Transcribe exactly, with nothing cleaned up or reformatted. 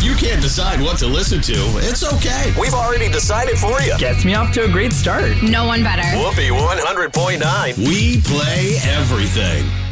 If you can't decide what to listen to, it's okay. We've already decided for you. Gets me off to a great start. No one better. Whoopee one hundred point nine. We play everything.